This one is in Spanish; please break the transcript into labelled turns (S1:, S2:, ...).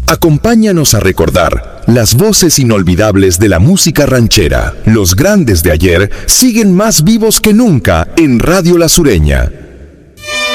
S1: Acompáñanos a recordar las voces inolvidables de la música ranchera. Los grandes de ayer siguen más vivos que nunca en Radio La Sureña.